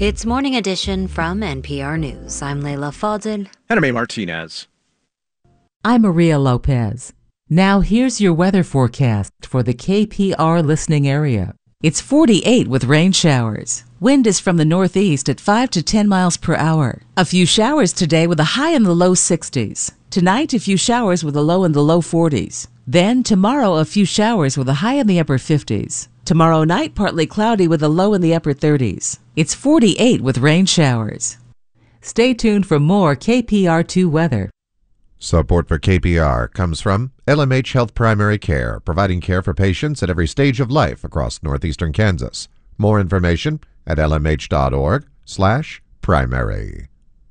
It's Morning Edition from NPR News. I'm Leila Fadel. And I'm A. Martinez. I'm Maria Lopez. Now here's your weather forecast for the KPR listening area. It's 48 with rain showers. Wind is from the northeast at 5 to 10 miles per hour. A few showers today with a high in the low 60s. Tonight, a few showers with a low in the low 40s. Then tomorrow, a few showers with a high in the upper 50s. Tomorrow night, partly cloudy with a low in the upper 30s. It's 48 with rain showers. Stay tuned for more KPR2 weather. Support for KPR comes from LMH Health Primary Care, providing care for patients at every stage of life across northeastern Kansas. More information at lmh.org/primary.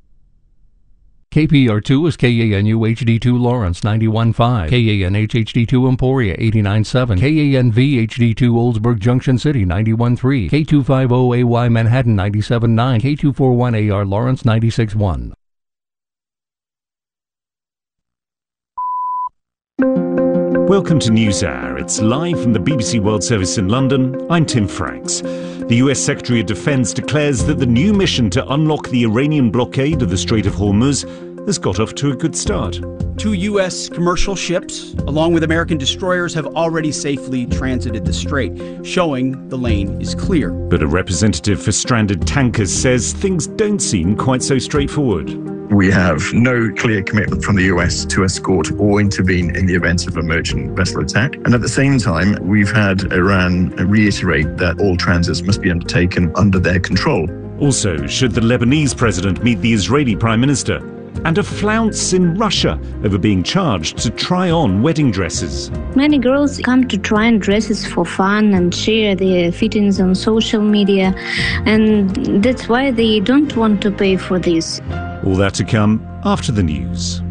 KPR2 is KANU HD2 Lawrence 91.5, KANH HD2 Emporia 89.7, KANV HD2 Oldsburg Junction City 91.3, K250AY Manhattan 97.9, K241AR Lawrence 96.1. Welcome to NewsHour. It's live from the BBC World Service in London. I'm Tim Franks. The US Secretary of Defense declares that the new mission to unlock the Iranian blockade of the Strait of Hormuz has got off to a good start. 2 U.S. commercial ships, along with American destroyers, have already safely transited the strait, showing the lane is clear. But a representative for stranded tankers says things don't seem quite so straightforward. We have no clear commitment from the US to escort or intervene in the event of a merchant vessel attack. And at the same time, we've had Iran reiterate that all transits must be undertaken under their control. Also, should the Lebanese president meet the Israeli prime minister? And a flounce in Russia over being charged to try on wedding dresses. Many girls come to try on dresses for fun and share their fittings on social media, and that's why they don't want to pay for this. All that to come after the news.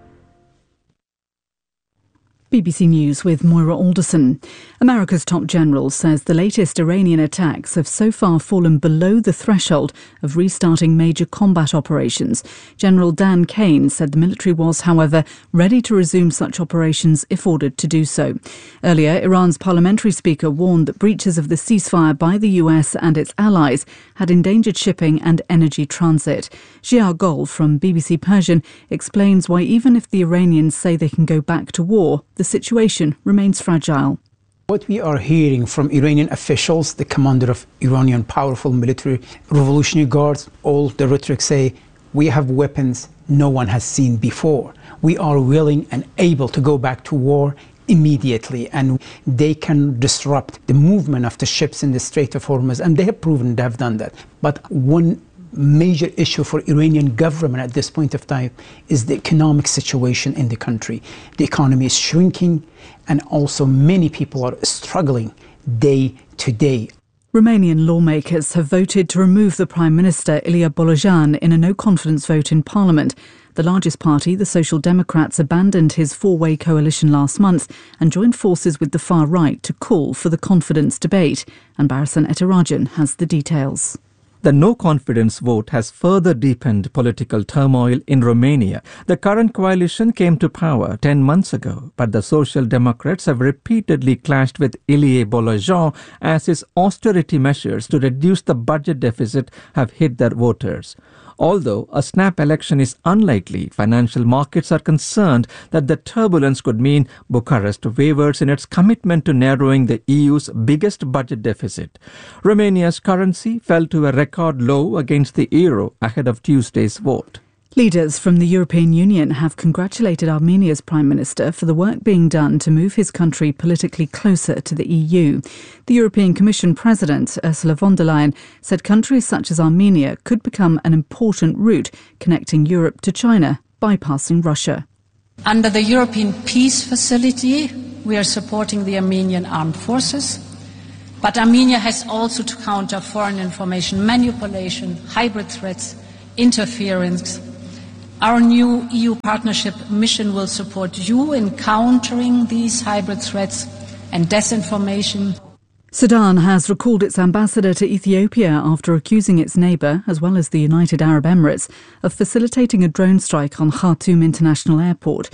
BBC News with Moira Alderson. America's top general says the latest Iranian attacks have so far fallen below the threshold of restarting major combat operations. General Dan Kane said the military was, however, ready to resume such operations if ordered to do so. Earlier, Iran's parliamentary speaker warned that breaches of the ceasefire by the US and its allies had endangered shipping and energy transit. Jia Gol from BBC Persian explains why even if the Iranians say they can go back to war, the situation remains fragile. What we are hearing from Iranian officials, the commander of Iranian powerful military revolutionary guards, all the rhetoric say, we have weapons no one has seen before. We are willing and able to go back to war immediately, and they can disrupt the movement of the ships in the Strait of Hormuz, and they have proven they have done that. But one major issue for Iranian government at this point of time is the economic situation in the country. The economy is shrinking, and also many people are struggling day to day. Romanian lawmakers have voted to remove the Prime Minister Ilie Bolojan in a no-confidence vote in Parliament. The largest party, the Social Democrats, abandoned his four-way coalition last month and joined forces with the far right to call for the confidence debate. And Barasan Etirajan has the details. The no-confidence vote has further deepened political turmoil in Romania. The current coalition came to power 10 months ago, but the Social Democrats have repeatedly clashed with Ilie Bolojan as his austerity measures to reduce the budget deficit have hit their voters. Although a snap election is unlikely, financial markets are concerned that the turbulence could mean Bucharest wavers in its commitment to narrowing the EU's biggest budget deficit. Romania's currency fell to a record low against the euro ahead of Tuesday's vote. Leaders from the European Union have congratulated Armenia's Prime Minister for the work being done to move his country politically closer to the EU. The European Commission President, Ursula von der Leyen, said countries such as Armenia could become an important route connecting Europe to China, bypassing Russia. Under the European Peace Facility, we are supporting the Armenian armed forces, but Armenia has also to counter foreign information manipulation, hybrid threats, interference. Our new EU partnership mission will support you in countering these hybrid threats and disinformation. Sudan has recalled its ambassador to Ethiopia after accusing its neighbour, as well as the United Arab Emirates, of facilitating a drone strike on Khartoum International Airport.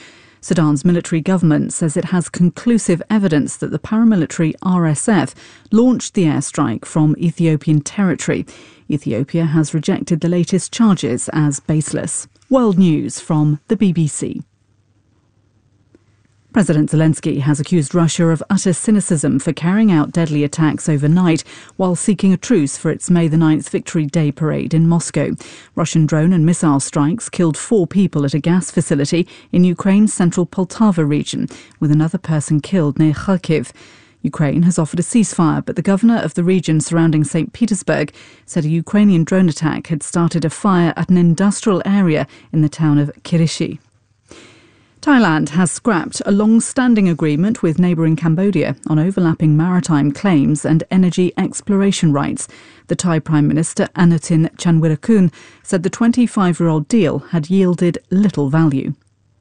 Sudan's military government says it has conclusive evidence that the paramilitary RSF launched the airstrike from Ethiopian territory. Ethiopia has rejected the latest charges as baseless. World News from the BBC. President Zelensky has accused Russia of utter cynicism for carrying out deadly attacks overnight while seeking a truce for its May the 9th Victory Day parade in Moscow. Russian drone and missile strikes killed 4 people at a gas facility in Ukraine's central Poltava region, with another person killed near Kharkiv. Ukraine has offered a ceasefire, but the governor of the region surrounding St. Petersburg said a Ukrainian drone attack had started a fire at an industrial area in the town of Kirishi. Thailand has scrapped a long-standing agreement with neighbouring Cambodia on overlapping maritime claims and energy exploration rights. The Thai Prime Minister Anutin Chanvirakul said the 25-year-old deal had yielded little value.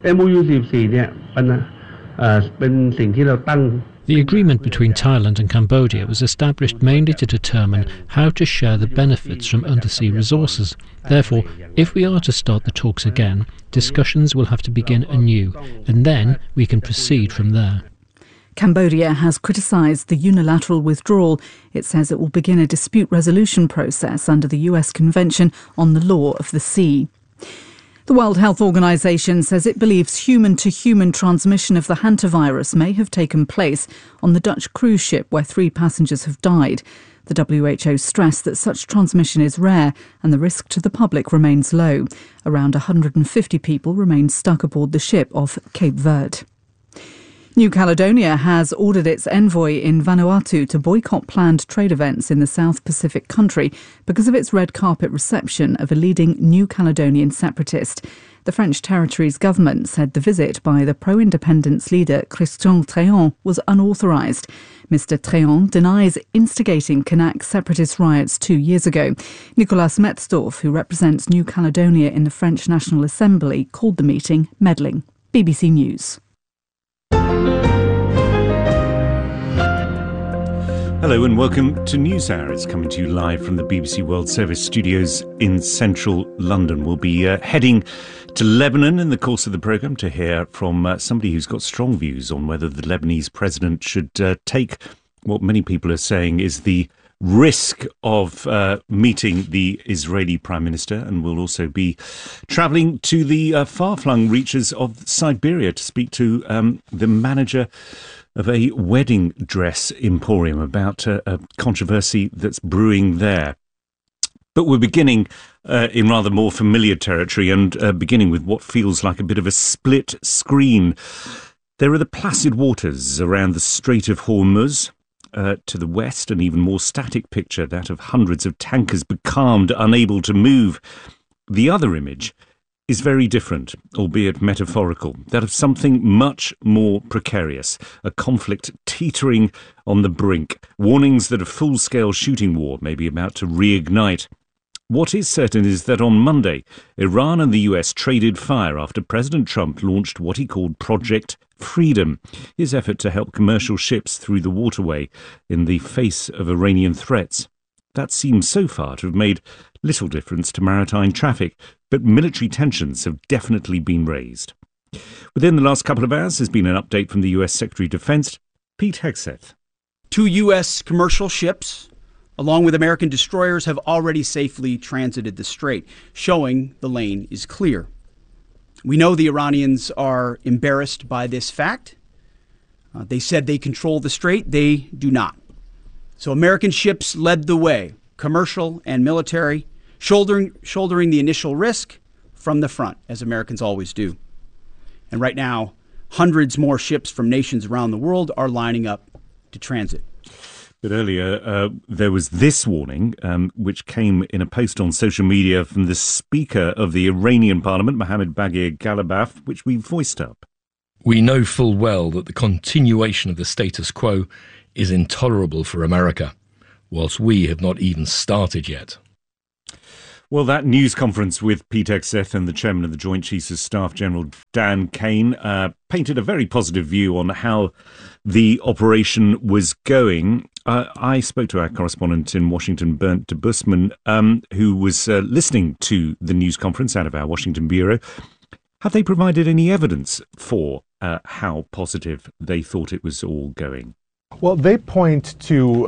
The agreement between Thailand and Cambodia was established mainly to determine how to share the benefits from undersea resources. Therefore, if we are to start the talks again, discussions will have to begin anew, and then we can proceed from there. Cambodia has criticised the unilateral withdrawal. It says it will begin a dispute resolution process under the US Convention on the Law of the Sea. The World Health Organization says it believes human-to-human transmission of the hantavirus may have taken place on the Dutch cruise ship where 3 passengers have died. The WHO stressed that such transmission is rare and the risk to the public remains low. Around 150 people remain stuck aboard the ship off Cape Verde. New Caledonia has ordered its envoy in Vanuatu to boycott planned trade events in the South Pacific country because of its red carpet reception of a leading New Caledonian separatist. The French territory's government said the visit by the pro-independence leader Christian Tréant was unauthorised. Mr Tréant denies instigating Kanak separatist riots 2 years ago. Nicolas Metzdorf, who represents New Caledonia in the French National Assembly, called the meeting meddling. BBC News. Hello and welcome to NewsHour. It's coming to you live from the BBC World Service studios in central London. We'll be heading to Lebanon in the course of the programme to hear from somebody who's got strong views on whether the Lebanese president should take what many people are saying is the risk of meeting the Israeli Prime Minister, and we'll also be travelling to the far-flung reaches of Siberia to speak to the manager of a wedding dress emporium about a controversy that's brewing there. But we're beginning in rather more familiar territory and beginning with what feels like a bit of a split screen. There are the placid waters around the Strait of Hormuz. To the west, an even more static picture, that of hundreds of tankers becalmed, unable to move. The other image is very different, albeit metaphorical, that of something much more precarious, a conflict teetering on the brink, warnings that a full-scale shooting war may be about to reignite. What is certain is that on Monday, Iran and the US traded fire after President Trump launched what he called Project Freedom, his effort to help commercial ships through the waterway in the face of Iranian threats. That seems so far to have made little difference to maritime traffic, but military tensions have definitely been raised. Within the last couple of hours, there's been an update from the US Secretary of Defense, Pete Hegseth. 2 U.S. commercial ships, along with American destroyers, have already safely transited the strait, showing the lane is clear. We know the Iranians are embarrassed by this fact. They said they control the strait. They do not. So American ships led the way, commercial and military, shouldering the initial risk from the front, as Americans always do. And right now, hundreds more ships from nations around the world are lining up to transit. But earlier, there was this warning, which came in a post on social media from the Speaker of the Iranian Parliament, Mohammad Baghir Ghalibaf, which we voiced up. We know full well that the continuation of the status quo is intolerable for America, whilst we have not even started yet. Well, that news conference with Pete Hegseth and the chairman of the Joint Chiefs of Staff, General Dan Kane, painted a very positive view on how the operation was going. I spoke to our correspondent in Washington, Bernd de Busman, who was listening to the news conference out of our Washington bureau. Have they provided any evidence for how positive they thought it was all going? Well, they point to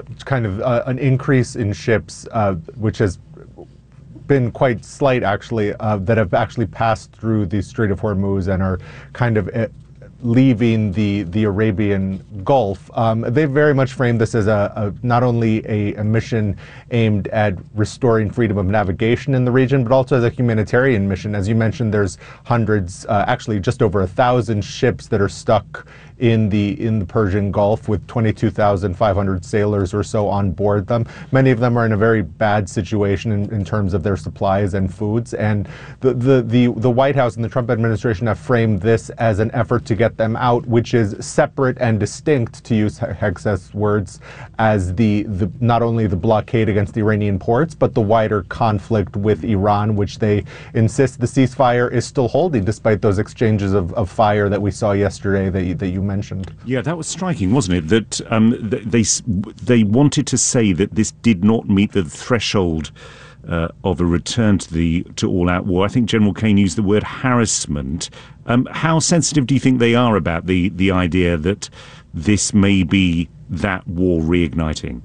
an increase in ships, which has been quite slight, actually, that have actually passed through the Strait of Hormuz and are kind of leaving the Arabian Gulf. They very much framed this as not only a mission aimed at restoring freedom of navigation in the region, but also as a humanitarian mission. As you mentioned, there's hundreds, actually just over 1,000 ships that are stuck in the Persian Gulf with 22,500 sailors or so on board them. Many of them are in a very bad situation in terms of their supplies and foods. And the White House and the Trump administration have framed this as an effort to get them out, which is separate and distinct, to use Hegseth's words, as the not only the blockade against the Iranian ports, but the wider conflict with Iran, which they insist the ceasefire is still holding, despite those exchanges of fire that we saw yesterday that you mentioned. Yeah, that was striking, wasn't it? That they wanted to say that this did not meet the threshold of a return to all-out war. I think General Kane used the word harassment. How sensitive do you think they are about the idea that this may be that war reigniting?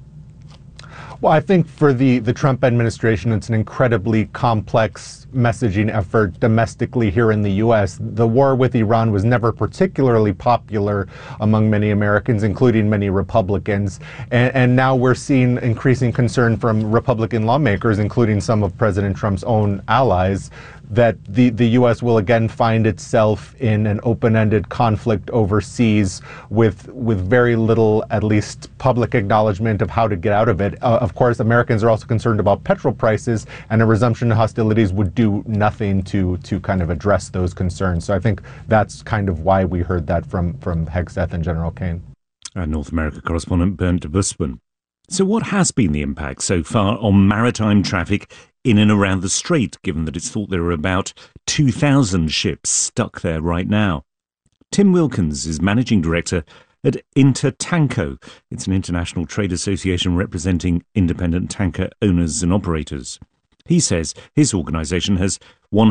Well, I think for the Trump administration, it's an incredibly complex messaging effort domestically here in the U.S. The war with Iran was never particularly popular among many Americans, including many Republicans. And now we're seeing increasing concern from Republican lawmakers, including some of President Trump's own allies, that the U.S. will again find itself in an open-ended conflict overseas with very little, at least, public acknowledgement of how to get out of it. Of course, Americans are also concerned about petrol prices, and a resumption of hostilities would do nothing to kind of address those concerns. So I think that's kind of why we heard that from Hegseth and General Kane. North America correspondent Bernd Busman. So what has been the impact so far on maritime traffic in and around the Strait, given that it's thought there are about 2,000 ships stuck there right now? Tim Wilkins is managing director at Intertanko. It's an international trade association representing independent tanker owners and operators. He says his organisation has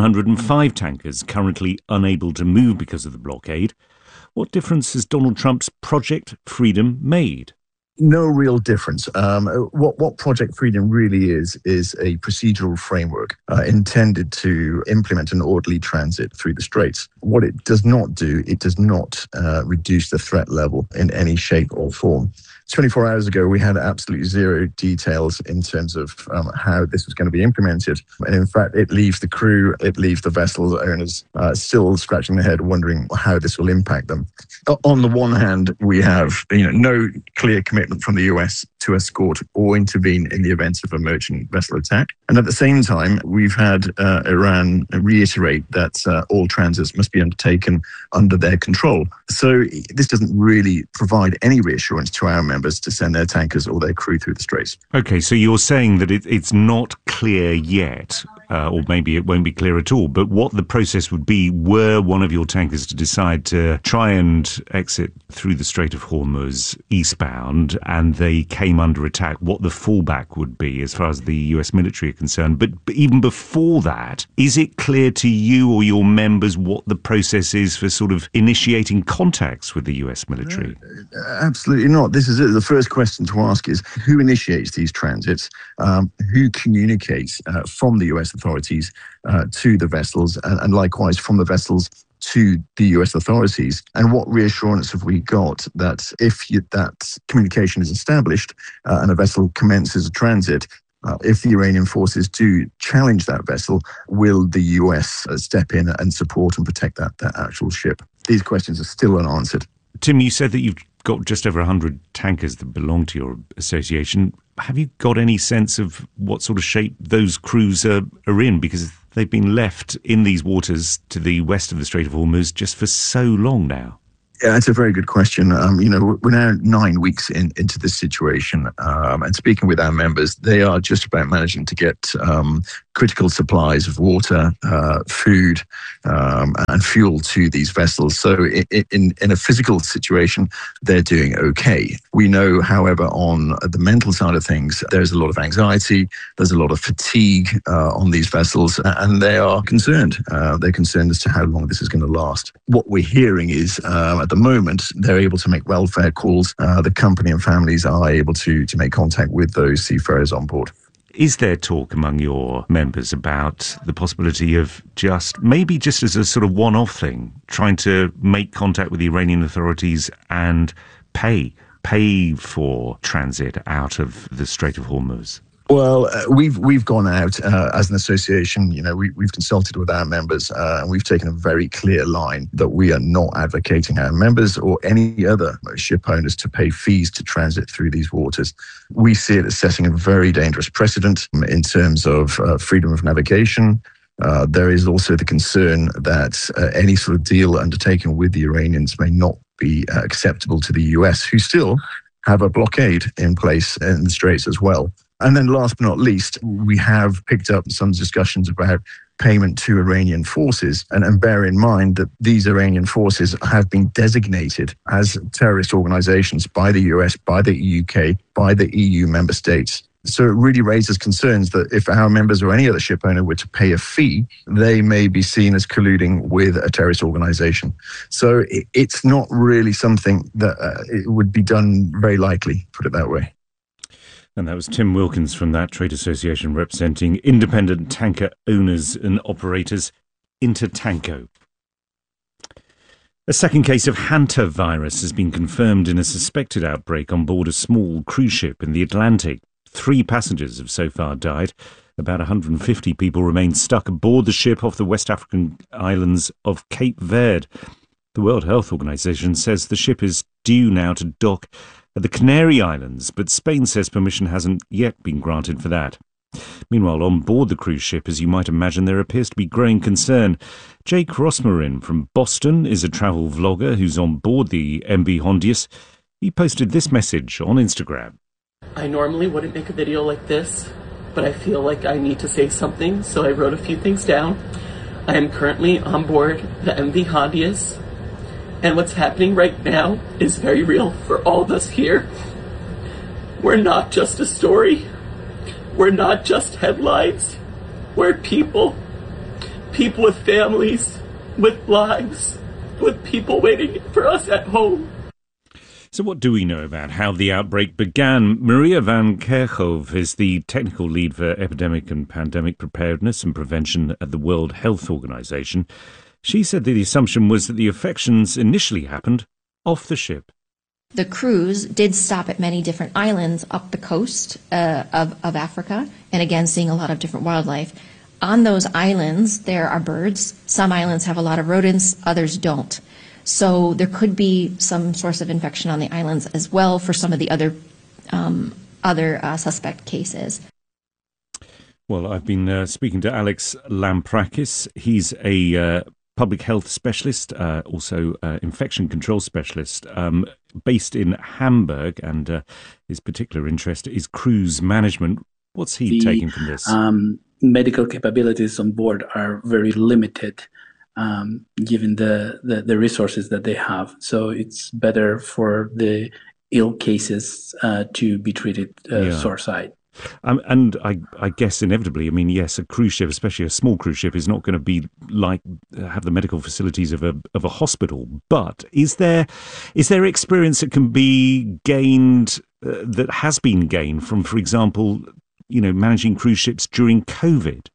105 tankers currently unable to move because of the blockade. What difference has Donald Trump's Project Freedom made? No real difference. What Project Freedom really is a procedural framework intended to implement an orderly transit through the Straits. What it does not do, it does not reduce the threat level in any shape or form. 24 hours ago, we had absolutely zero details in terms of how this was going to be implemented. And in fact, it leaves the crew, it leaves the vessel owners still scratching their head, wondering how this will impact them. On the one hand, we have no clear commitment from the US to escort or intervene in the event of a merchant vessel attack. And at the same time, we've had Iran reiterate that all transits must be undertaken under their control. So this doesn't really provide any reassurance to our members to send their tankers or their crew through the Straits. Okay, so you're saying that it's not clear yet, or maybe it won't be clear at all, but what the process would be were one of your tankers to decide to try and exit through the Strait of Hormuz eastbound and they came under attack, what the fallback would be as far as the US military are concerned. But even before that, is it clear to you or your members what the process is for sort of initiating contacts with the US military? Absolutely not. This is it. The first question to ask is who initiates these transits, who communicates from the US authorities to the vessels, and likewise from the vessels to the US authorities, and what reassurance have we got that if that communication is established and a vessel commences a transit, if the Iranian forces do challenge that vessel, will the US step in and support and protect that actual ship? These questions are still unanswered. Tim, you said that you've got just over 100 tankers that belong to your association. Have you got any sense of what sort of shape those crews are in? Because they've been left in these waters to the west of the Strait of Hormuz just for so long now. Yeah, it's a very good question. We're now 9 weeks into this situation, and speaking with our members, they are just about managing to get critical supplies of water, food, and fuel to these vessels. So in a physical situation, they're doing okay. We know, however, on the mental side of things, there's a lot of anxiety, there's a lot of fatigue on these vessels, and they are concerned. They're concerned as to how long this is going to last. What we're hearing is, at the moment, they're able to make welfare calls. The company and families are able to make contact with those seafarers on board. Is there talk among your members about the possibility of maybe just as a sort of one-off thing, trying to make contact with the Iranian authorities and pay for transit out of the Strait of Hormuz? Well, we've gone out as an association. We've consulted with our members, and we've taken a very clear line that we are not advocating our members or any other ship owners to pay fees to transit through these waters. We see it as setting a very dangerous precedent in terms of freedom of navigation. There is also the concern that any sort of deal undertaken with the Iranians may not be acceptable to the US, who still have a blockade in place in the Straits as well. And then last but not least, we have picked up some discussions about payment to Iranian forces. And bear in mind that these Iranian forces have been designated as terrorist organizations by the US, by the UK, by the EU member states. So it really raises concerns that if our members or any other ship owner were to pay a fee, they may be seen as colluding with a terrorist organization. So it's not really something that it would be done very likely, put it that way. And that was Tim Wilkins from that trade association representing independent tanker owners and operators, Intertanko. A second case of hantavirus has been confirmed in a suspected outbreak on board a small cruise ship in the Atlantic. 3 passengers have so far died. About 150 people remain stuck aboard the ship off the West African islands of Cape Verde. The World Health Organization says the ship is due now to dock at the Canary Islands, but Spain says permission hasn't yet been granted for that. Meanwhile, on board the cruise ship, as you might imagine, there appears to be growing concern. Jake Rosmarin from Boston is a travel vlogger who's on board the MV Hondius. He posted this message on Instagram. I normally wouldn't make a video like this, but I feel like I need to say something, so I wrote a few things down. I am currently on board the MV Hondius, and what's happening right now is very real for all of us here. We're not just a story. We're not just headlines. We're people. People with families, with lives, with people waiting for us at home. So what do we know about how the outbreak began? Maria van Kerkhove is the technical lead for epidemic and pandemic preparedness and prevention at the World Health Organization. She said that the assumption was that the infections initially happened off the ship. The cruise did stop at many different islands up the coast of Africa, and again, seeing a lot of different wildlife. On those islands, there are birds. Some islands have a lot of rodents, others don't. So there could be some source of infection on the islands as well for some of the other suspect cases. Well, I've been speaking to Alex Lamprakis. He's a public health specialist, also infection control specialist, based in Hamburg, and his particular interest is cruise management. What's he taking from this? Medical capabilities on board are very limited, given the resources that they have. So it's better for the ill cases to be treated shoreside. And I guess inevitably, I mean, yes, a cruise ship, especially a small cruise ship, is not going to be like have the medical facilities of a hospital. But is there experience that can be gained that has been gained from, for example, managing cruise ships during COVID?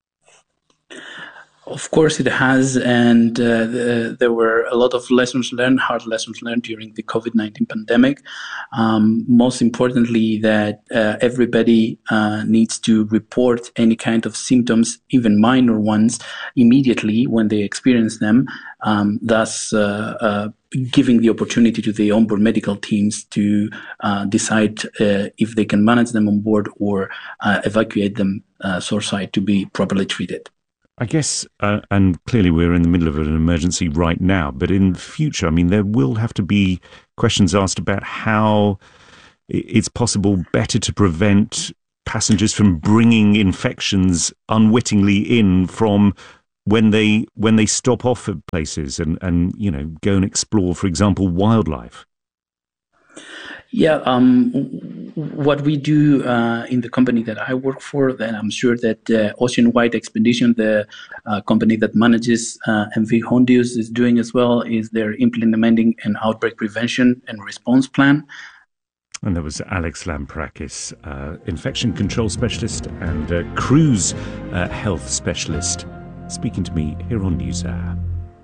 Of course it has, and there were a lot of lessons learned, hard lessons learned during the COVID-19 pandemic. Most importantly, that everybody needs to report any kind of symptoms, even minor ones, immediately when they experience them, thus giving the opportunity to the onboard medical teams to decide if they can manage them on board or evacuate them shoreside to be properly treated. I guess, and clearly we're in the middle of an emergency right now, but in future, I mean, there will have to be questions asked about how it's possible better to prevent passengers from bringing infections unwittingly in from when they stop off at places and go and explore, for example, wildlife? Yeah, what we do in the company that I work for, then I'm sure that Ocean Wide Expedition, the company that manages MV Hondius, is doing as well, is they're implementing an outbreak prevention and response plan. And there was Alex Lamprakis, infection control specialist and cruise health specialist, speaking to me here on NewsHour.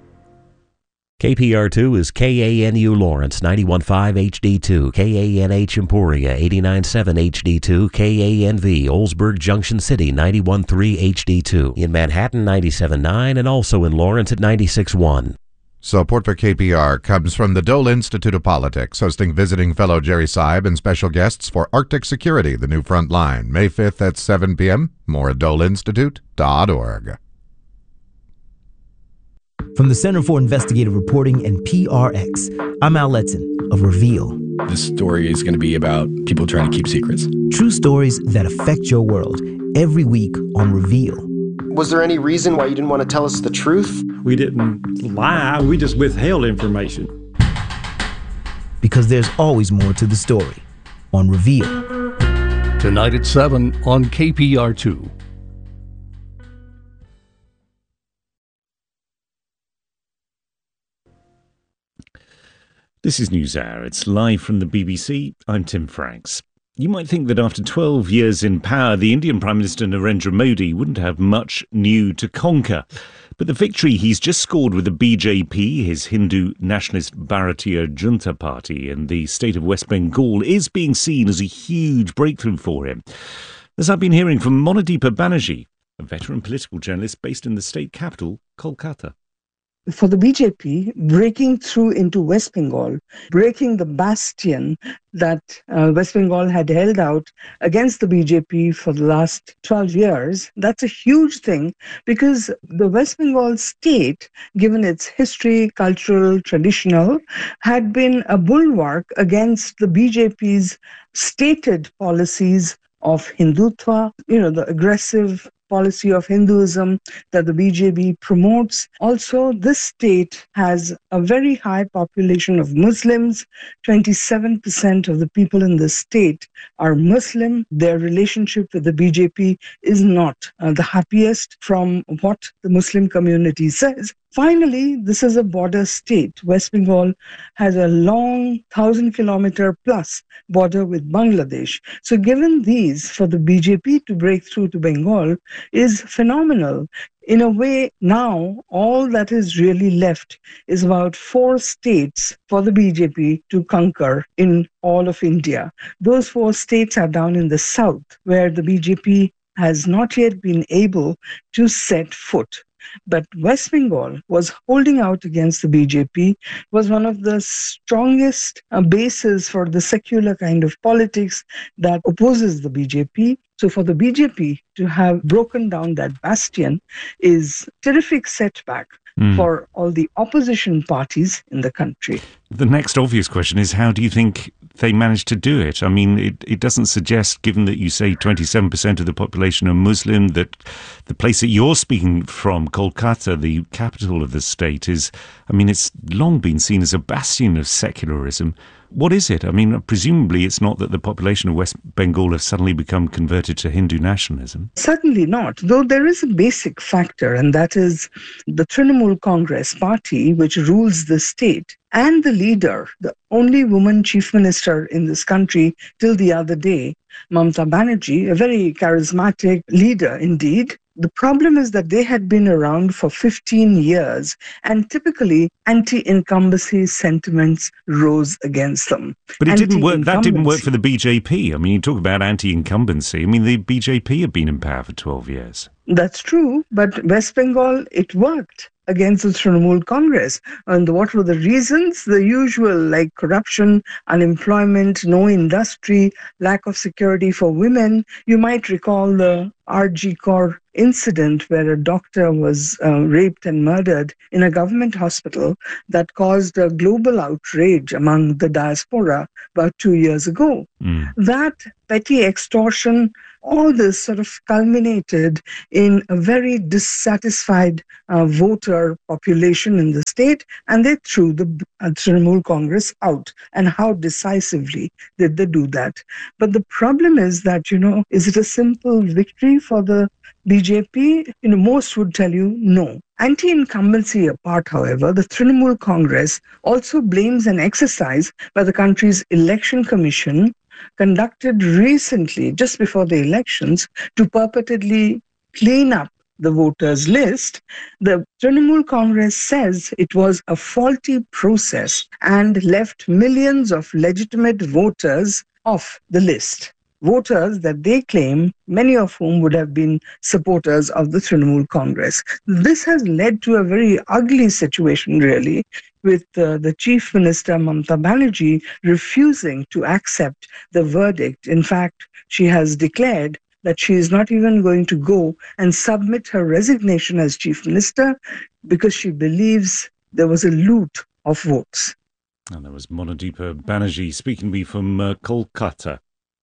KPR2 is KANU Lawrence 91.5 HD2, KANH Emporia 89.7 HD2, KANV Oldsburg Junction City 91.3 HD2, in Manhattan 97.9 and also in Lawrence at 96.1. Support for KPR comes from the Dole Institute of Politics, hosting visiting fellow Jerry Seib and special guests for Arctic Security, the new front line, May 5th at 7 p.m. More at doleinstitute.org. From the Center for Investigative Reporting and PRX, I'm Al Letson of Reveal. This story is going to be about people trying to keep secrets. True stories that affect your world, every week on Reveal. Was there any reason why you didn't want to tell us the truth? We didn't lie, we just withheld information. Because there's always more to the story on Reveal. Tonight at 7 on KPR2. This is NewsHour. It's live from the BBC. I'm Tim Franks. You might think that after 12 years in power, the Indian Prime Minister Narendra Modi wouldn't have much new to conquer. But the victory he's just scored with the BJP, his Hindu nationalist Bharatiya Janata Party, in the state of West Bengal, is being seen as a huge breakthrough for him. As I've been hearing from Monadeepa Banerjee, a veteran political journalist based in the state capital, Kolkata. For the BJP, breaking through into West Bengal, breaking the bastion that West Bengal had held out against the BJP for the last 12 years, that's a huge thing because the West Bengal state, given its history, cultural, traditional, had been a bulwark against the BJP's stated policies of Hindutva, the aggressive policy of Hinduism that the BJP promotes. Also, this state has a very high population of Muslims. 27% of the people in the state are Muslim. Their relationship with the BJP is not the happiest from what the Muslim community says. Finally, this is a border state. West Bengal has a long 1,000-kilometer plus border with Bangladesh. So given these, for the BJP to break through to Bengal is phenomenal. In a way, now all that is really left is about 4 states for the BJP to conquer in all of India. Those 4 states are down in the south, where the BJP has not yet been able to set foot. But West Bengal was holding out against the BJP, was one of the strongest bases for the secular kind of politics that opposes the BJP. So for the BJP to have broken down that bastion is a terrific setback for all the opposition parties in the country. The next obvious question is, how do you think they managed to do it? I mean, it doesn't suggest, given that you say 27% of the population are Muslim, that the place that you're speaking from, Kolkata, the capital of the state, is, it's long been seen as a bastion of secularism. What is it? Presumably it's not that the population of West Bengal have suddenly become converted to Hindu nationalism. Certainly not, though there is a basic factor, and that is the Trinamool Congress party, which rules the state, and the leader, the only woman chief minister in this country till the other day, Mamata Banerjee, a very charismatic leader indeed. The problem is that they had been around for 15 years and typically anti-incumbency sentiments rose against them. But it didn't work. That didn't work for the BJP. You talk about anti-incumbency. the BJP have been in power for 12 years. That's true, but West Bengal, it worked against the Trinamool Congress. And what were the reasons? The usual, like corruption, unemployment, no industry, lack of security for women. You might recall the RG Kaur incident where a doctor was raped and murdered in a government hospital that caused a global outrage among the diaspora about 2 years ago. That petty extortion, all this sort of culminated in a very dissatisfied voter population in the state, and they threw the Trinamool Congress out. And how decisively did they do that? But the problem is that, is it a simple victory for the BJP? Most would tell you no. Anti-incumbency apart, however, the Trinamool Congress also blames an exercise by the country's election commission conducted recently, just before the elections, to purportedly clean up the voters' list. The Trinamool Congress says it was a faulty process and left millions of legitimate voters off the list. Voters that they claim, many of whom would have been supporters of the Trinamool Congress. This has led to a very ugly situation, really, with the Chief Minister, Mamata Banerjee, refusing to accept the verdict. In fact, she has declared that she is not even going to go and submit her resignation as Chief Minister because she believes there was a loot of votes. And there was Monadeepa Banerjee speaking to me from Kolkata.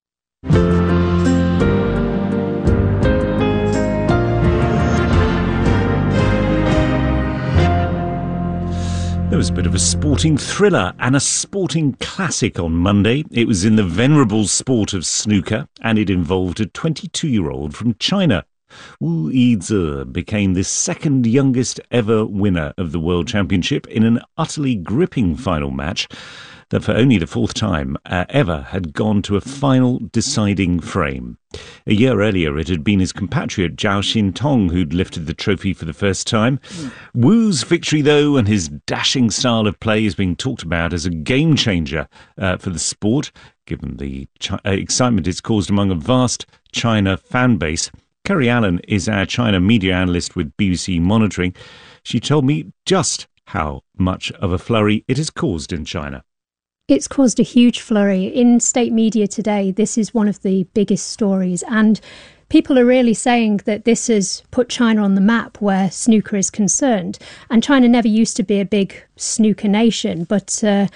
There was a bit of a sporting thriller and a sporting classic on Monday. It was in the venerable sport of snooker, and it involved a 22-year-old from China. Wu Yizhe became the second youngest ever winner of the World Championship in an utterly gripping final match that for only the fourth time ever had gone to a final deciding frame. A year earlier, it had been his compatriot Zhao Xintong who'd lifted the trophy for the first time. Wu's victory, though, and his dashing style of play is being talked about as a game-changer for the sport, given the excitement it's caused among a vast China fan base. Kerry Allen is our China media analyst with BBC Monitoring. She told me just how much of a flurry it has caused in China. It's caused a huge flurry. In state media today, this is one of the biggest stories, and people are really saying that this has put China on the map where snooker is concerned. And China never used to be a big snooker nation, but that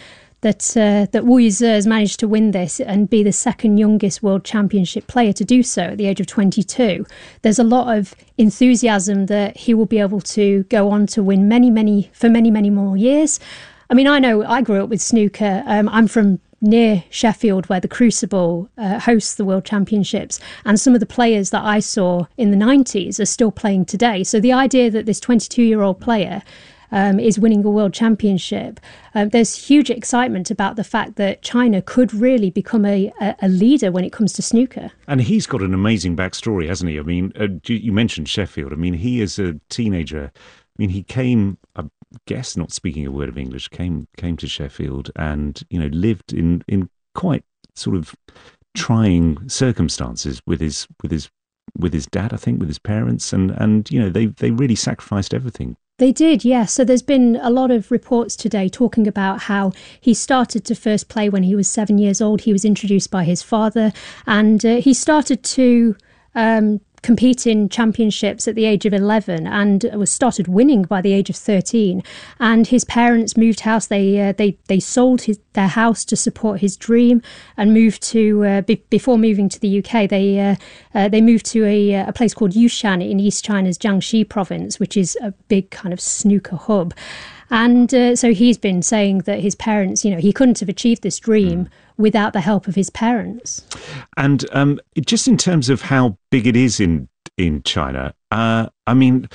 Wu Yizhe has managed to win this and be the second youngest World Championship player to do so at the age of 22. There's a lot of enthusiasm that he will be able to go on to win many more years. I mean, I know I grew up with snooker. I'm from near Sheffield, where the Crucible hosts the World Championships, and some of the players that I saw in the 90s are still playing today. So the idea that this 22-year-old player is winning a World Championship, there's huge excitement about the fact that China could really become a leader when it comes to snooker. And he's got an amazing backstory, hasn't he? I mean, you mentioned Sheffield. I mean, he is a teenager. I mean, he came, I guess, not speaking a word of English, came to Sheffield and, lived in quite sort of trying circumstances with his dad, I think, with his parents, and they really sacrificed everything. They did, yes. So there's been a lot of reports today talking about how he started to first play when he was 7 years old. He was introduced by his father, and he started to compete in championships at the age of 11 and started winning by the age of 13. And his parents moved house. They sold their house to support his dream and moved to before moving to the UK. They moved to a place called Yushan in East China's Jiangxi province, which is a big kind of snooker hub. And so he's been saying that his parents, he couldn't have achieved this dream without the help of his parents. And just in terms of how big it is in China, I mean,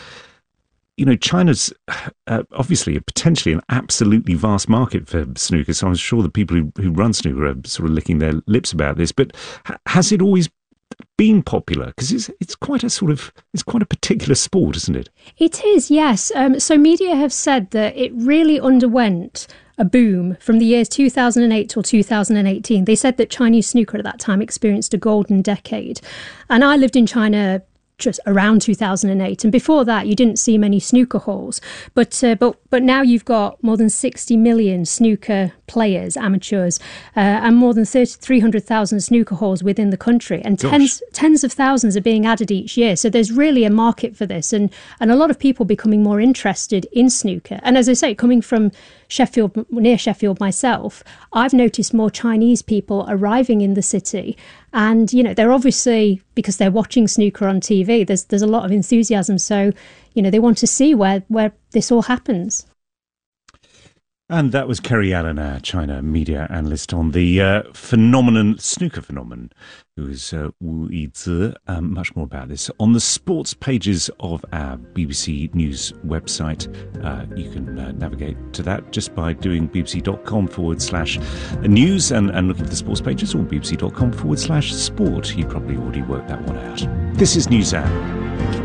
China's obviously potentially an absolutely vast market for snooker. So I'm sure the people who run snooker are sort of licking their lips about this. But has it always been popular? Because it's quite a particular sport, isn't it? It is, yes. So media have said that it really underwent a boom from the years 2008 till 2018. They said that Chinese snooker at that time experienced a golden decade. And I lived in China just around 2008, and before that you didn't see many snooker halls, but now you've got more than 60 million snooker players, amateurs, and more than 300,000 snooker halls within the country, and tens of thousands are being added each year. So there's really a market for this, and a lot of people becoming more interested in snooker. And as I say, coming from near Sheffield myself, I've noticed more Chinese people arriving in the city, and they're obviously, because they're watching snooker on TV, there's a lot of enthusiasm, so they want to see where this all happens. And that was Kerry Allen, our China media analyst, on the snooker phenomenon, who is Wu Yizi. Much more about this on the sports pages of our BBC News website. You can navigate to that just by doing bbc.com/news and looking for the sports pages, or bbc.com/sport. You probably already worked that one out. This is News Hour.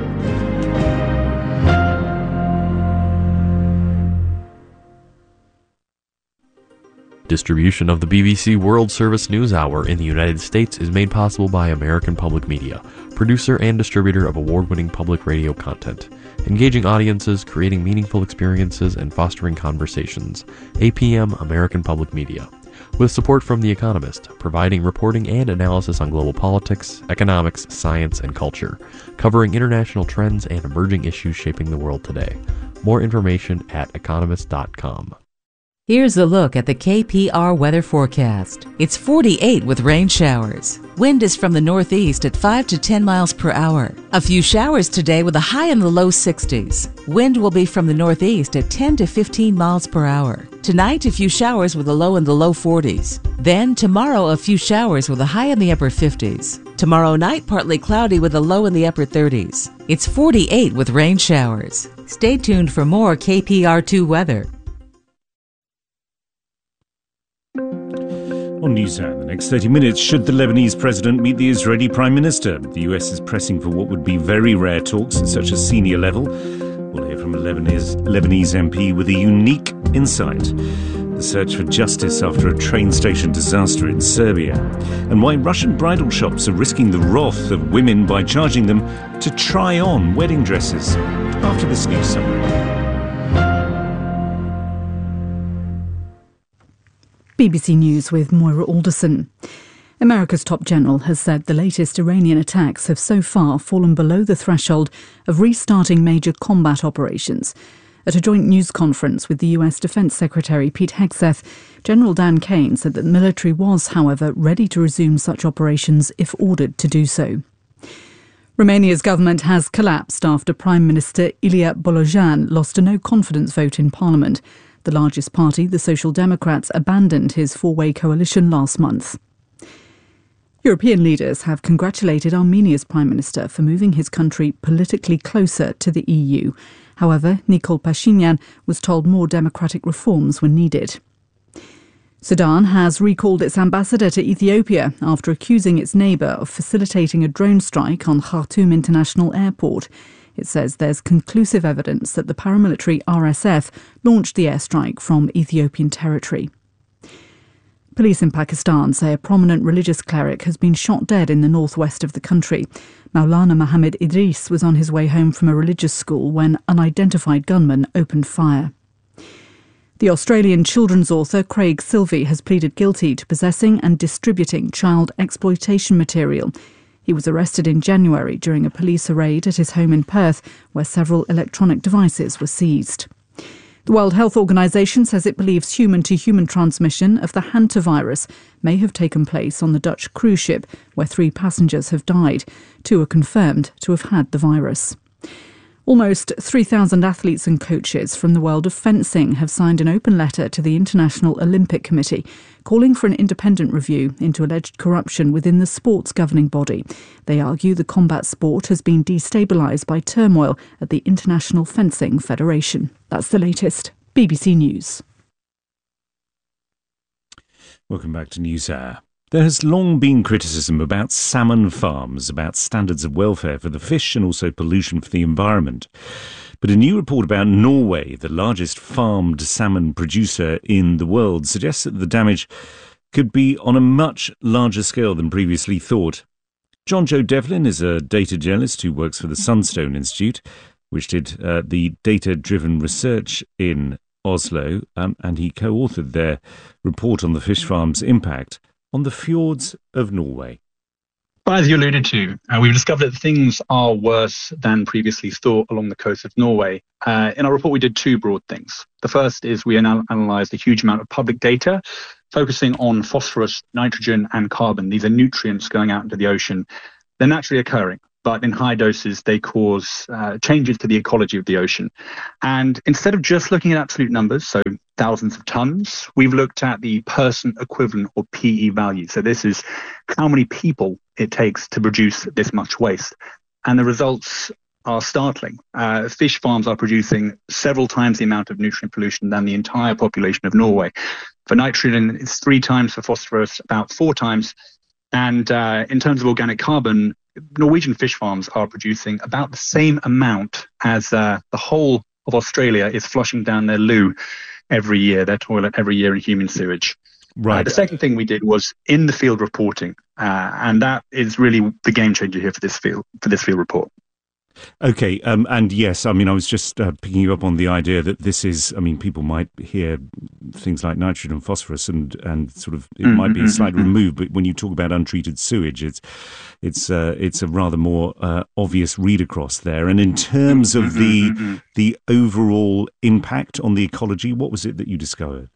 Distribution of the BBC World Service News Hour in the United States is made possible by American Public Media, producer and distributor of award-winning public radio content, engaging audiences, creating meaningful experiences, and fostering conversations. APM American Public Media. With support from The Economist, providing reporting and analysis on global politics, economics, science, and culture, covering international trends and emerging issues shaping the world today. More information at economist.com. Here's a look at the KPR weather forecast. It's 48 with rain showers. Wind is from the northeast at 5 to 10 miles per hour. A few showers today with a high in the low 60s. Wind will be from the northeast at 10 to 15 miles per hour. Tonight, a few showers with a low in the low 40s. Then tomorrow, a few showers with a high in the upper 50s. Tomorrow night, partly cloudy with a low in the upper 30s. It's 48 with rain showers. Stay tuned for more KPR2 weather. On NewsHour, the next 30 minutes, should the Lebanese president meet the Israeli prime minister? The US is pressing for what would be very rare talks at such a senior level. We'll hear from a Lebanese MP with a unique insight. The search for justice after a train station disaster in Serbia. And why Russian bridal shops are risking the wrath of women by charging them to try on wedding dresses. After this news summary. BBC News with Moira Alderson. America's top general has said the latest Iranian attacks have so far fallen below the threshold of restarting major combat operations. At a joint news conference with the US Defense Secretary Pete Hegseth, General Dan Kane said that the military was, however, ready to resume such operations if ordered to do so. Romania's government has collapsed after Prime Minister Ilie Bolojan lost a no-confidence vote in Parliament. The largest party, the Social Democrats, abandoned his four-way coalition last month. European leaders have congratulated Armenia's Prime Minister for moving his country politically closer to the EU. However, Nikol Pashinyan was told more democratic reforms were needed. Sudan has recalled its ambassador to Ethiopia after accusing its neighbour of facilitating a drone strike on Khartoum International Airport. It says there's conclusive evidence that the paramilitary RSF launched the airstrike from Ethiopian territory. Police in Pakistan say a prominent religious cleric has been shot dead in the northwest of the country. Maulana Mohammed Idris was on his way home from a religious school when unidentified gunmen opened fire. The Australian children's author Craig Silvey has pleaded guilty to possessing and distributing child exploitation material. He was arrested in January during a police raid at his home in Perth, where several electronic devices were seized. The World Health Organization says it believes human-to-human transmission of the hantavirus may have taken place on the Dutch cruise ship, where 3 passengers have died. 2 are confirmed to have had the virus. Almost 3,000 athletes and coaches from the world of fencing have signed an open letter to the International Olympic Committee, calling for an independent review into alleged corruption within the sport's governing body. They argue the combat sport has been destabilised by turmoil at the International Fencing Federation. That's the latest. BBC News. Welcome back to NewsHour. There has long been criticism about salmon farms, about standards of welfare for the fish and also pollution for the environment. But a new report about Norway, the largest farmed salmon producer in the world, suggests that the damage could be on a much larger scale than previously thought. John Joe Devlin is a data journalist who works for the Sunstone Institute, which did the data-driven research in Oslo, and he co-authored their report on the fish farm's impact on the fjords of Norway. As you alluded to, we've discovered that things are worse than previously thought along the coast of Norway. In our report, we did two broad things. The first is we analysed a huge amount of public data, focusing on phosphorus, nitrogen, and carbon. These are nutrients going out into the ocean. They're naturally occurring, but in high doses, they cause changes to the ecology of the ocean. And instead of just looking at absolute numbers, so thousands of tons, we've looked at the person equivalent, or PE value. So this is how many people it takes to produce this much waste. And the results are startling. Fish farms are producing several times the amount of nutrient pollution than the entire population of Norway. For nitrogen, it's 3 times. For phosphorus, about 4 times. And in terms of organic carbon, Norwegian fish farms are producing about the same amount as the whole of Australia is flushing down their loo every year, their toilet every year in human sewage. Right. The second thing we did was in the field reporting, and that is really the game changer here for this field report. Okay, and yes, I mean, I was just picking you up on the idea that this is, I mean, people might hear things like nitrogen and phosphorus and sort of, it might be slightly removed, but when you talk about untreated sewage, it's a rather more obvious read across there. And in terms of the overall impact on the ecology, what was it that you discovered?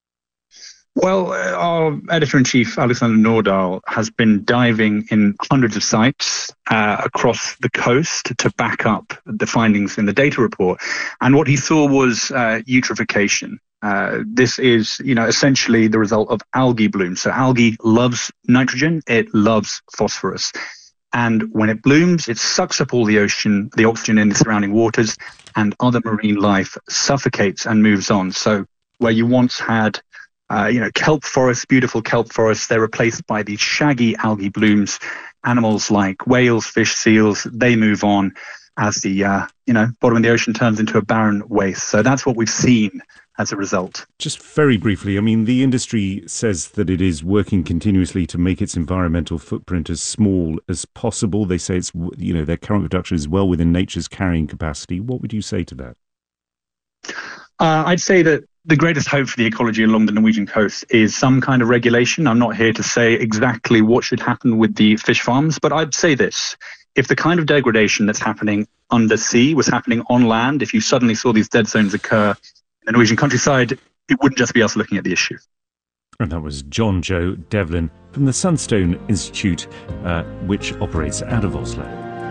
Well, our editor-in-chief, Alexander Nordahl, has been diving in hundreds of sites across the coast to back up the findings in the data report. And what he saw was eutrophication. This is, essentially the result of algae bloom. So algae loves nitrogen, it loves phosphorus. And when it blooms, it sucks up all the ocean, the oxygen in the surrounding waters, and other marine life suffocates and moves on. So where you once had kelp forests, beautiful kelp forests, they're replaced by these shaggy algae blooms. Animals like whales, fish, seals, they move on as the, bottom of the ocean turns into a barren waste. So that's what we've seen as a result. Just very briefly, I mean, the industry says that it is working continuously to make its environmental footprint as small as possible. They say it's, their current production is well within nature's carrying capacity. What would you say to that? I'd say that the greatest hope for the ecology along the Norwegian coast is some kind of regulation. I'm not here to say exactly what should happen with the fish farms, but I'd say this. If the kind of degradation that's happening undersea was happening on land, if you suddenly saw these dead zones occur in the Norwegian countryside, it wouldn't just be us looking at the issue. And that was John Joe Devlin from the Sunstone Institute, which operates out of Oslo.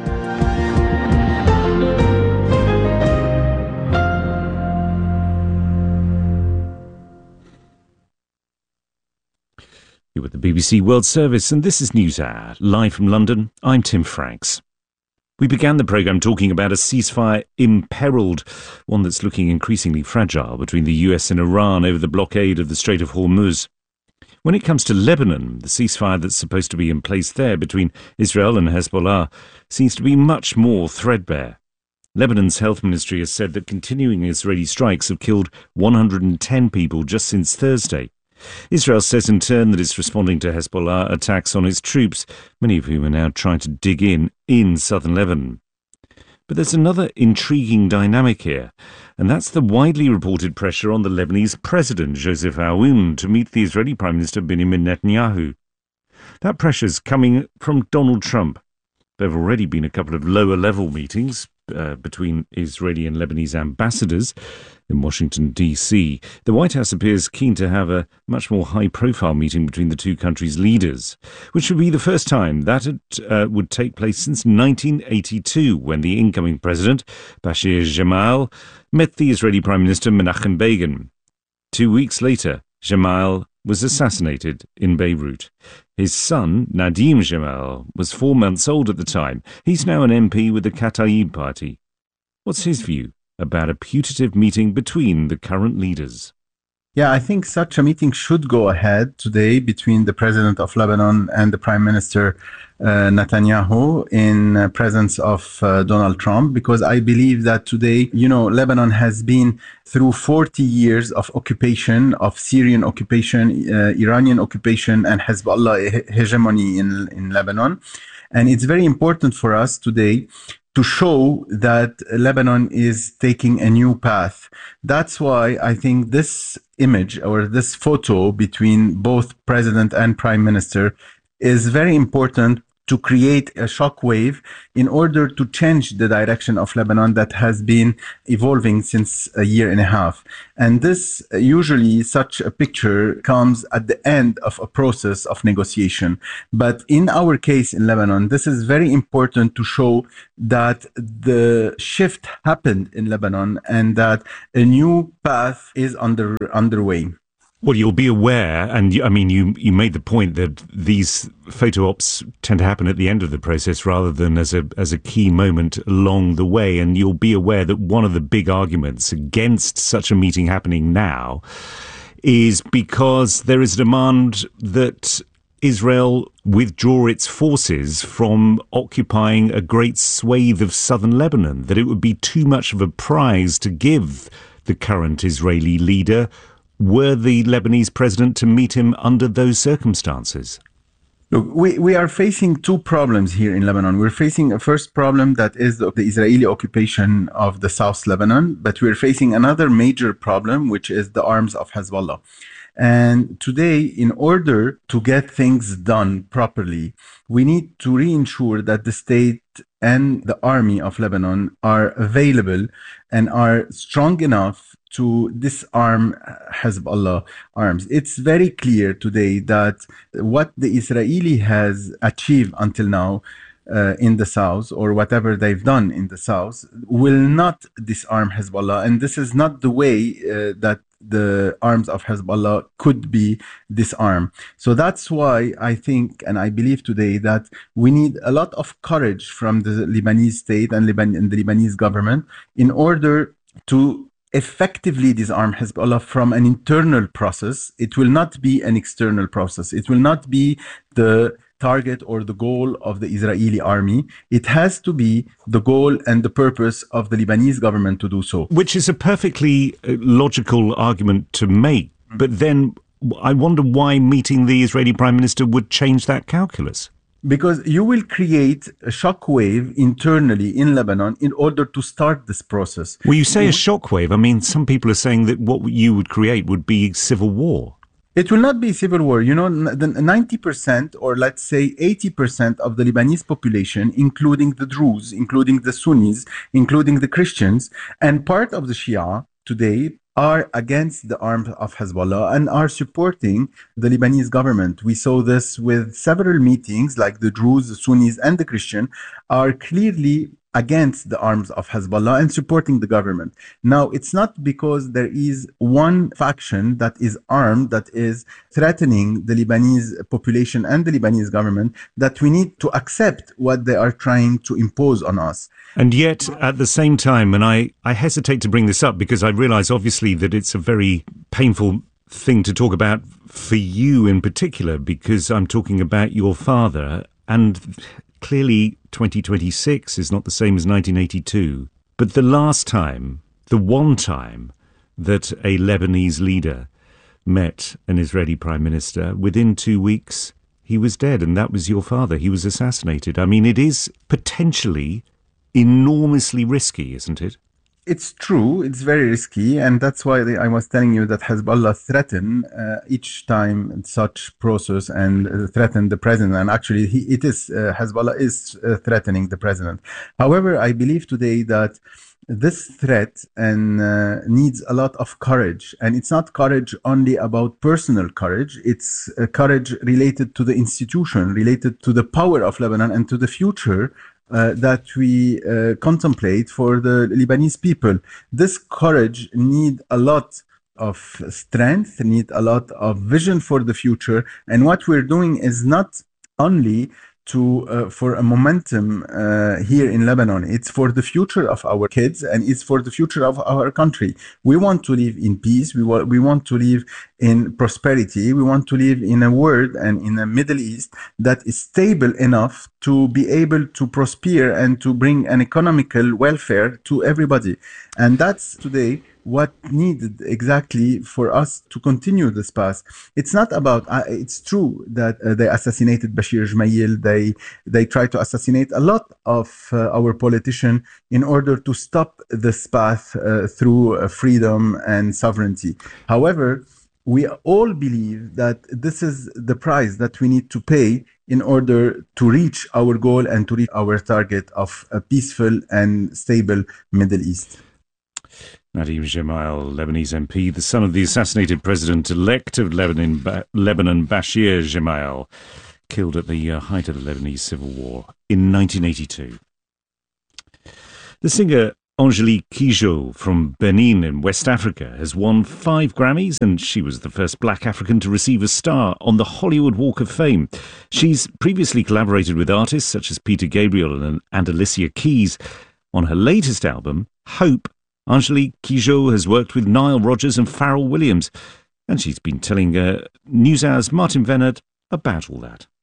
You're with the BBC World Service, and this is NewsHour. Live from London, I'm Tim Franks. We began the programme talking about a ceasefire imperilled, one that's looking increasingly fragile between the US and Iran over the blockade of the Strait of Hormuz. When it comes to Lebanon, the ceasefire that's supposed to be in place there between Israel and Hezbollah seems to be much more threadbare. Lebanon's health ministry has said that continuing Israeli strikes have killed 110 people just since Thursday. Israel says in turn that it's responding to Hezbollah attacks on its troops, many of whom are now trying to dig in southern Lebanon. But there's another intriguing dynamic here, and that's the widely reported pressure on the Lebanese president, Joseph Aoun, to meet the Israeli Prime Minister Benjamin Netanyahu. That pressure's coming from Donald Trump. There have already been a couple of lower-level meetings between Israeli and Lebanese ambassadors in Washington, D.C. The White House appears keen to have a much more high-profile meeting between the two countries' leaders, which would be the first time that it would take place since 1982, when the incoming president, Bashir Gemayel, met the Israeli Prime Minister Menachem Begin. 2 weeks later, Gemayel was assassinated in Beirut. His son, Nadim Gemayel, was 4 months old at the time. He's now an MP with the Kataib party. What's his view about a putative meeting between the current leaders? Yeah, I think such a meeting should go ahead today between the president of Lebanon and the Prime Minister Netanyahu in presence of Donald Trump, because I believe that today, Lebanon has been through 40 years of occupation, of Syrian occupation, Iranian occupation, and Hezbollah hegemony in Lebanon. And it's very important for us today to show that Lebanon is taking a new path. That's why I think this image or this photo between both president and prime minister is very important to create a shockwave in order to change the direction of Lebanon that has been evolving since a year and a half. And this, usually such a picture comes at the end of a process of negotiation. But in our case in Lebanon, this is very important to show that the shift happened in Lebanon and that a new path is underway. Well, you'll be aware, and you made the point that these photo ops tend to happen at the end of the process rather than as a key moment along the way. And you'll be aware that one of the big arguments against such a meeting happening now is because there is a demand that Israel withdraw its forces from occupying a great swathe of southern Lebanon, that it would be too much of a prize to give the current Israeli leader were the Lebanese president to meet him under those circumstances. Look, we are facing two problems here in Lebanon. We're facing a first problem that is the Israeli occupation of the South Lebanon, but we're facing another major problem, which is the arms of Hezbollah. And today, in order to get things done properly, we need to reinsure that the state and the army of Lebanon are available and are strong enough to disarm Hezbollah arms. It's very clear today that what the Israeli has achieved until now in the south, or whatever they've done in the south, will not disarm Hezbollah. And this is not the way that the arms of Hezbollah could be disarmed. So that's why I think and I believe today that we need a lot of courage from the Lebanese state and the Lebanese government in order to effectively disarm Hezbollah from an internal process. It will not be an external process. It will not be the target or the goal of the Israeli army. It has to be the goal and the purpose of the Lebanese government to do so. Which is a perfectly logical argument to make. But then I wonder why meeting the Israeli Prime Minister would change that calculus. Because you will create a shockwave internally in Lebanon in order to start this process. Well, you say a shockwave. I mean, some people are saying that what you would create would be civil war. It will not be civil war. You know, the 90% or let's say 80% of the Lebanese population, including the Druze, including the Sunnis, including the Christians, and part of the Shia today are against the arms of Hezbollah and are supporting the Lebanese government. We saw this with several meetings, like the Druze, the Sunnis, and the Christian are clearly against the arms of Hezbollah and supporting the government. Now, it's not because there is one faction that is armed, that is threatening the Lebanese population and the Lebanese government, that we need to accept what they are trying to impose on us. And yet, at the same time, and I hesitate to bring this up because I realize obviously that it's a very painful thing to talk about for you in particular, because I'm talking about your father, and clearly 2026 is not the same as 1982. But the one time that a Lebanese leader met an Israeli prime minister, within 2 weeks, he was dead, and that was your father. He was assassinated. I mean, it is potentially enormously risky, isn't it? It's true. It's very risky. And that's why I was telling you that Hezbollah threaten each time such process and threaten the president. And actually, Hezbollah is threatening the president. However, I believe today that this threat needs a lot of courage. And it's not courage only about personal courage. It's courage related to the institution, related to the power of Lebanon and to the future that we contemplate for the Lebanese people. This courage need a lot of strength, need a lot of vision for the future. And what we're doing is not only for a momentum here in Lebanon. It's for the future of our kids and it's for the future of our country. We want to live in peace. We want to live in prosperity. We want to live in a world and in a Middle East that is stable enough to be able to prosper and to bring an economical welfare to everybody. And that's today what needed exactly for us to continue this path. It's not about, it's true that they assassinated Bashir Gemayel. They tried to assassinate a lot of our politicians in order to stop this path through freedom and sovereignty. However, we all believe that this is the price that we need to pay in order to reach our goal and to reach our target of a peaceful and stable Middle East. Nadim Gemayel, Lebanese MP, the son of the assassinated president-elect of Lebanon, Bashir Gemayel, killed at the height of the Lebanese Civil War in 1982. The singer Angélique Kidjo from Benin in West Africa has won 5 Grammys, and she was the first black African to receive a star on the Hollywood Walk of Fame. She's previously collaborated with artists such as Peter Gabriel and Alicia Keys. On her latest album, Hope, Angélique Kidjo has worked with Nile Rodgers and Pharrell Williams, and she's been telling NewsHour's Martin Vennert about all that.